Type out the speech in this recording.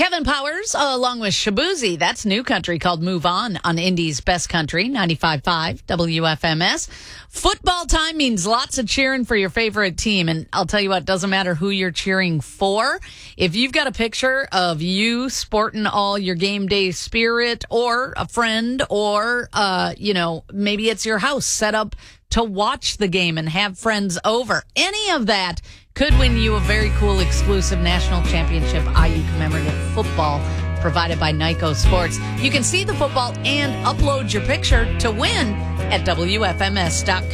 Kevin Powers, along with Shabuzi. That's new country called Move On Indy's Best Country, 95.5 WFMS. Football time means lots of cheering for your favorite team. And I'll tell you what, doesn't matter who you're cheering for. If you've got a picture of you sporting all your game day spirit, or a friend, or, maybe it's your house set up to watch the game and have friends over, any of that could win you a very cool exclusive national championship IU commemorative football provided by Nyco Sports. You can see the football and upload your picture to win at WFMS.com.